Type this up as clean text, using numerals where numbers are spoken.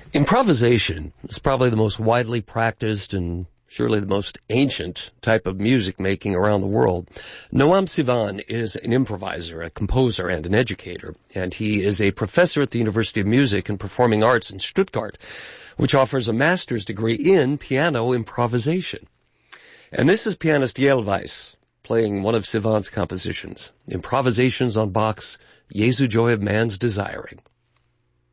Improvisation is probably the most widely practiced and surely the most ancient type of music making around the world. Noam Sivan is an improviser, a composer, and an educator, and he is a professor at the University of Music and Performing Arts in Stuttgart, which offers a master's degree in piano improvisation. And this is pianist Yael Weiss playing one of Sivan's compositions, Improvisations on Bach's Jesu Joy of Man's Desiring.